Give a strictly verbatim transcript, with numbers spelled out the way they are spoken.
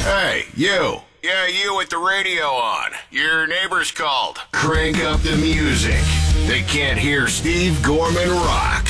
Hey, you. Yeah, you with the radio on. Your neighbor's called. Crank up the music. They can't hear Steve Gorman rock.